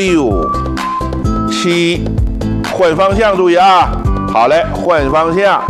6、7，换方向，注意啊！好嘞，换方向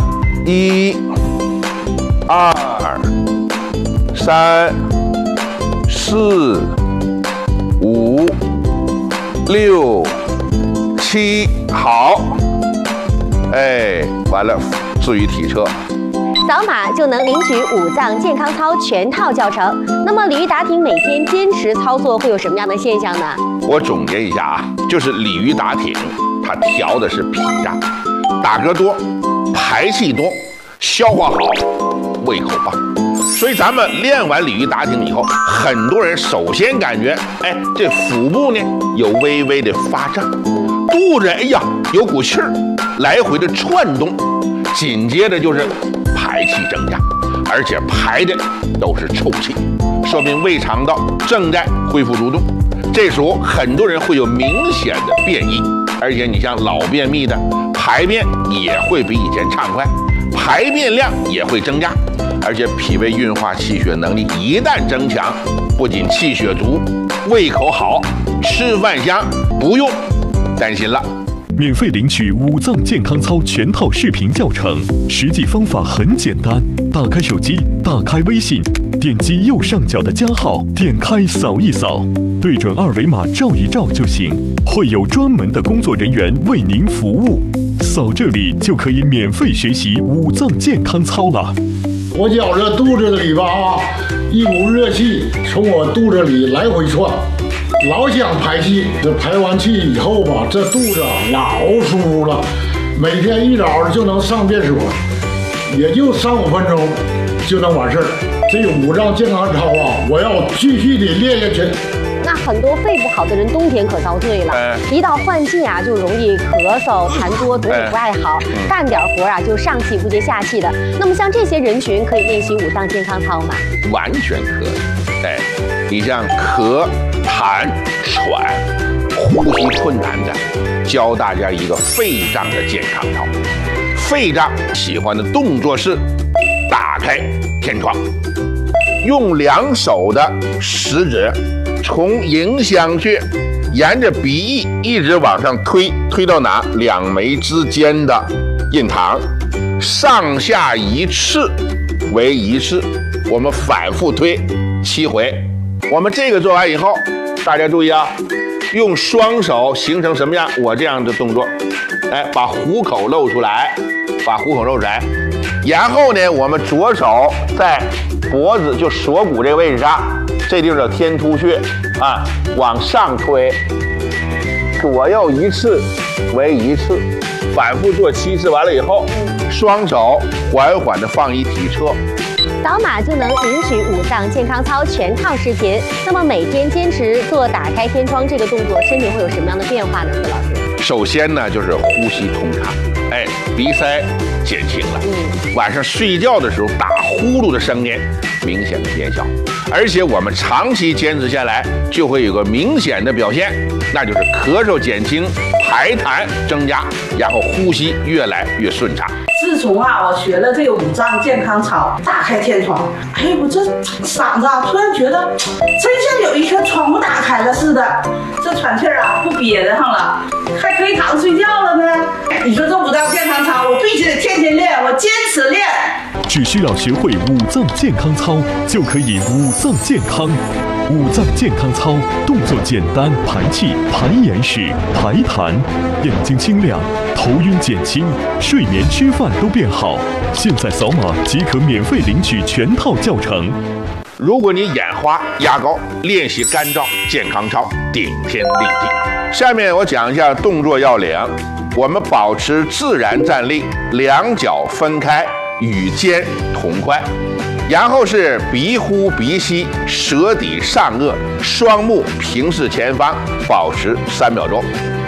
，1、2、3、4、5、6、7，好，哎，完了，至于体车。 扫码就能领取五脏健康操全套教程。那么鲤鱼打挺每天坚持操作会有什么样的现象呢？ 我总结一下啊，就是鲤鱼打挺，它调的是脾脏，打嗝多，排气多，消化好，胃口棒。所以咱们练完鲤鱼打挺以后，很多人首先感觉，哎，这腹部呢有微微的发胀，肚子哎呀有股气儿，来回的窜动，紧接着就是排气增加，而且排的都是臭气，说明胃肠道正在恢复蠕动。这时候很多人会有明显的便意，而且你像老便秘的，排便也会比以前畅快，排便量也会增加，而且脾胃运化气血能力一旦增强，不仅气血足，胃口好，吃饭香，不用担心了。 免费领取五脏健康操全套视频教程，实际方法很简单，打开手机，打开微信，点击右上角的加号，点开扫一扫，对准二维码照一照就行，会有专门的工作人员为您服务。扫这里就可以免费学习五脏健康操了。 我觉着肚子里吧一股热气从我肚子里来回窜，老想排气。这排完气以后吧，这肚子老舒服了。每天一早就能上厕所，也就3、5分钟就能完事儿。这五脏健康操啊，我要继续的练下去。 那很多肺不好的人冬天可遭罪了，一到换季啊就容易咳嗽、痰多，嘴也不爱好，干点活啊就上气不接下气的。那么像这些人群可以练习五脏健康操吗？ 完全可以。哎，你像咳、痰、喘、呼吸困难的，教大家一个肺脏的健康操。肺脏喜欢的动作是打开天窗，用2手的食指从迎香穴沿着鼻翼一直往上推，推到哪？2眉之间的印堂，上下一次为1次，我们反复推7回。我们这个做完以后，大家注意啊，用双手形成什么样？我这样的动作，哎，把虎口露出来，把虎口露出来，然后呢，我们左手在脖子就锁骨这个位置上，这地方叫天突穴啊，往上推，左右1次为1次，反复做7次，完了以后，双手缓缓的放一体侧。 扫码就能领取五脏健康操全套视频。那么每天坚持做打开天窗这个动作，身体会有什么样的变化呢？何老师？ 首先呢，就是呼吸通畅，哎，鼻塞减轻了。晚上睡觉的时候打呼噜的声音明显的减小，而且我们长期坚持下来，就会有个明显的表现，那就是咳嗽减轻，排痰增加，然后呼吸越来越顺畅。 自从我学了这个五脏健康操，打开天窗，哎，我这嗓子突然觉得真像有一圈窗户打开了似的，这喘气不憋得上了，还可以躺着睡觉了呢。你说这五脏健康操，我必须得天天练，我坚持练。 只需要学会五脏健康操，就可以五脏健康。五脏健康操动作简单，排气、排眼屎、排痰，眼睛清亮，头晕减轻，睡眠吃饭都变好。现在扫码即可免费领取全套教程。 如果你眼花、压高，练习干燥健康操，顶天立地。下面我讲一下动作要领。我们保持自然站立，2脚分开，与肩同宽。然后是鼻呼鼻吸，舌抵上颚，双目平视前方，保持3秒钟。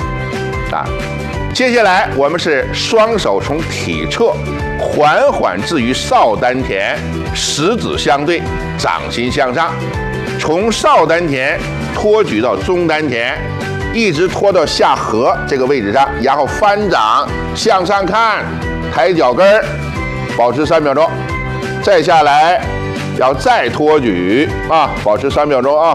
接下来我们是双手从体侧缓缓置于少丹田，食指相对，掌心向上，从少丹田托举到中丹田，一直拖到下颌这个位置上，然后翻掌向上看，抬脚跟儿，保持3秒钟。再下来，要再托举保持3秒钟啊。